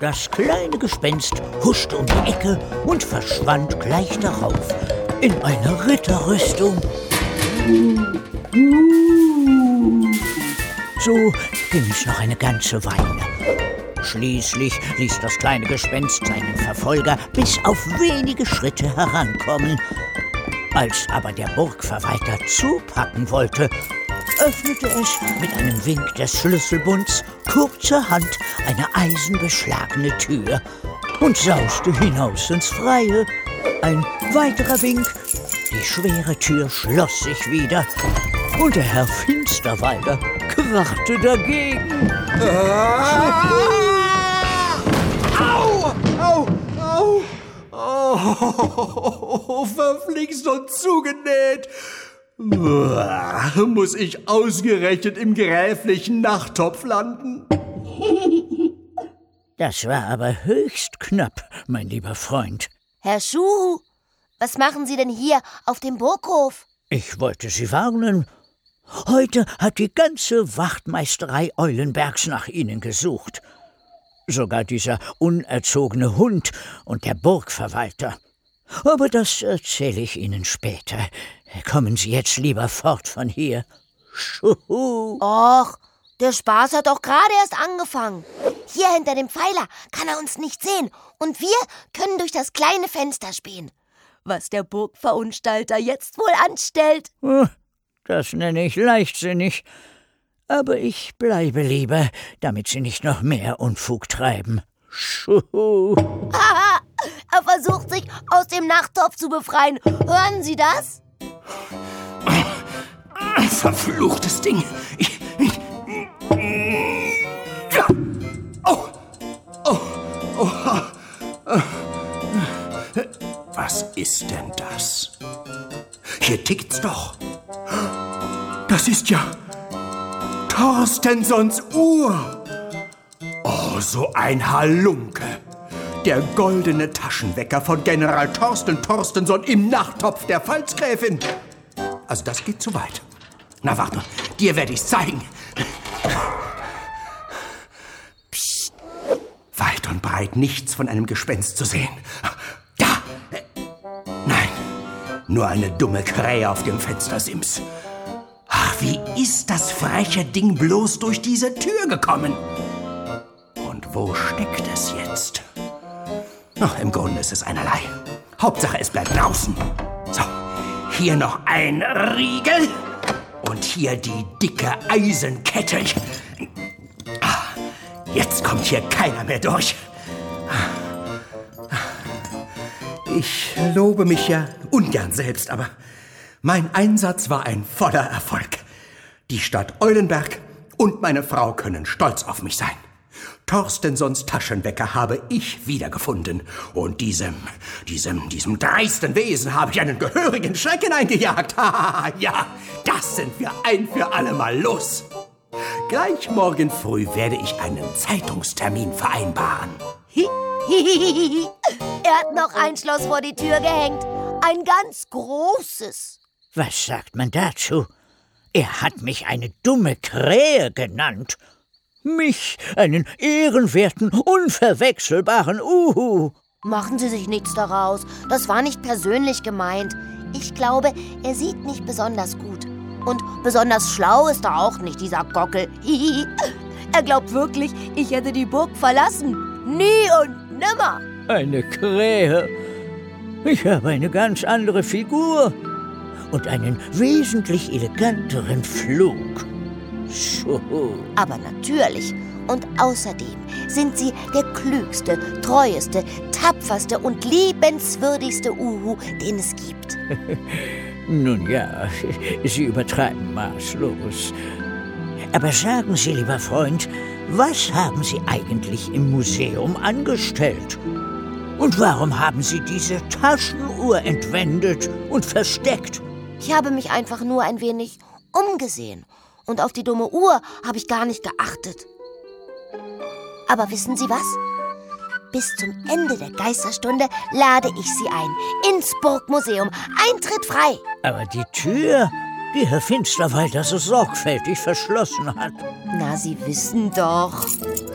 Das kleine Gespenst huschte um die Ecke und verschwand gleich darauf in einer Ritterrüstung. So ging es noch eine ganze Weile. Schließlich ließ das kleine Gespenst seinen Verfolger bis auf wenige Schritte herankommen. Als aber der Burgverwalter zupacken wollte, öffnete es mit einem Wink des Schlüsselbunds kurzerhand eine eisenbeschlagene Tür und sauste hinaus ins Freie. Ein weiterer Wink, die schwere Tür schloss sich wieder und der Herr Finsterwalder krachte dagegen. Au! Au! Au! Oh, verflixt und zugenäht. Muss ich ausgerechnet im gräflichen Nachttopf landen? Das war aber höchst knapp, mein lieber Freund. Herr Schuhu, was machen Sie denn hier auf dem Burghof? Ich wollte Sie warnen. Heute hat die ganze Wachtmeisterei Eulenbergs nach Ihnen gesucht. Sogar dieser unerzogene Hund und der Burgverwalter. Aber das erzähle ich Ihnen später. Kommen Sie jetzt lieber fort von hier. Schuhu. Och, der Spaß hat doch gerade erst angefangen. Hier hinter dem Pfeiler kann er uns nicht sehen und wir können durch das kleine Fenster spähen. Was der Burgverunstalter jetzt wohl anstellt. Das nenne ich leichtsinnig. Aber ich bleibe lieber, damit Sie nicht noch mehr Unfug treiben. Schuhu. Haha, er versucht sich aus dem Nachttopf zu befreien. Hören Sie das? Verfluchtes Ding. Was ist denn das? Hier tickt's doch. Das ist ja Torstensons Uhr. Oh, so ein Halunke. Der goldene Taschenwecker von General Thorsten Torstenson im Nachttopf der Pfalzgräfin. Also das geht zu weit. Na, warte, dir werde ich's zeigen. Psst. Weit und breit nichts von einem Gespenst zu sehen. Da! Nein, nur eine dumme Krähe auf dem Fenstersims. Ach, wie ist das freche Ding bloß durch diese Tür gekommen? Und wo steckt es jetzt? Ach, im Grunde ist es einerlei. Hauptsache, es bleibt draußen. So, hier noch ein Riegel. Und hier die dicke Eisenkette. Jetzt kommt hier keiner mehr durch. Ich lobe mich ja ungern selbst, aber mein Einsatz war ein voller Erfolg. Die Stadt Eulenberg und meine Frau können stolz auf mich sein. Torstensons Taschenwecker habe ich wiedergefunden. Und diesem dreisten Wesen habe ich einen gehörigen Schrecken eingejagt. Ja, das sind wir ein für alle Mal los. Gleich morgen früh werde ich einen Zeitungstermin vereinbaren. Er hat noch ein Schloss vor die Tür gehängt. Ein ganz großes. Was sagt man dazu? Er hat mich eine dumme Krähe genannt. Mich, einen ehrenwerten, unverwechselbaren Uhu. Machen Sie sich nichts daraus. Das war nicht persönlich gemeint. Ich glaube, er sieht nicht besonders gut. Und besonders schlau ist er auch nicht, dieser Gockel. Er glaubt wirklich, ich hätte die Burg verlassen. Nie und nimmer. Eine Krähe. Ich habe eine ganz andere Figur und einen wesentlich eleganteren Flug. So. Aber natürlich. Und außerdem sind Sie der klügste, treueste, tapferste und liebenswürdigste Uhu, den es gibt. Nun ja, Sie übertreiben maßlos. Aber sagen Sie, lieber Freund, was haben Sie eigentlich im Museum angestellt? Und warum haben Sie diese Taschenuhr entwendet und versteckt? Ich habe mich einfach nur ein wenig umgesehen. Und auf die dumme Uhr habe ich gar nicht geachtet. Aber wissen Sie was? Bis zum Ende der Geisterstunde lade ich Sie ein. Ins Burgmuseum. Eintritt frei. Aber die Tür, die Herr Finsterwalder so sorgfältig verschlossen hat. Na, Sie wissen doch.